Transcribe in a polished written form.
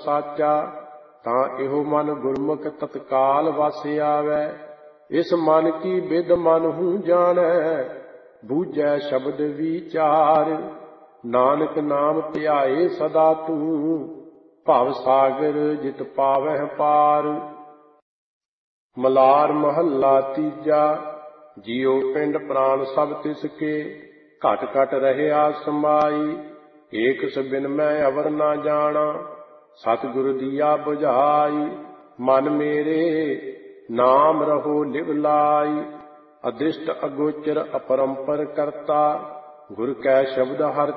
ਸਾਚਾ। ਤਾਂ ਇਹੋ ਮਨ ਗੁਰਮੁਖ ਤਤਕਾਲ ਵਸ ਆਵੈ। ਇਸ ਮਨ ਕੀ ਬਿਦ ਮਨ ਹੂੰ ਜਾਣੈ, ਬੂਝੈ ਸ਼ਬਦ ਵਿਚਾਰ। ਨਾਨਕ ਨਾਮ ਧਿਆਏ ਸਦਾ ਤੂੰ, ਭਵ ਸਾਗਰ ਜਿਤ ਪਾਵਹਿ ਪਾਰ। ਮਲਾਰ ਮਹੱਲਾ ਤੀਜਾ। ਜਿਉ ਪਿੰਡ ਪ੍ਰਾਣ ਸਭ ਤਿਸ ਕੇ, ਘਟ ਘਟ ਰਹਿਆ ਸਮਾਈ। ਏਕ ਸਬਿਨ ਮੈਂ ਅਵਰ ਨਾ ਜਾਣਾ, ਸਤਿਗੁਰ ਦੀਆ ਬੁਝਾਈ। ਮਨ ਮੇਰੇ ਨਾਮ ਰਹੋ ਲਿਵ ਲਾਈ, ਅਦ੍ਰਿਸ਼ਟ ਅਗੋਚਰ ਅਪਰੰਪਰ ਕਰਤਾ। ਗੁਰ ਕੈ ਸ਼ਬਦ ਹਰ